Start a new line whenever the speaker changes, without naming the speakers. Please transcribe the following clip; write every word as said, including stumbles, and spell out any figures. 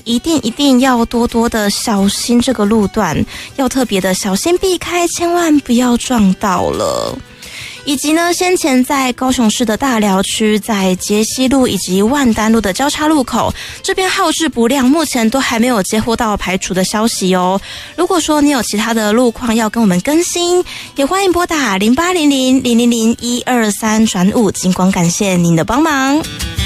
一定一定要多多的小心这个路段，要特别的小心避开，千万不要撞到了。以及呢，先前在高雄市的大寮区，在捷溪路以及万丹路的交叉路口，这边号志不亮，目前都还没有接获到排除的消息哦。如果说你有其他的路况要跟我们更新，也欢迎拨打零八零零零零零一二三转五，尽管感谢您的帮忙。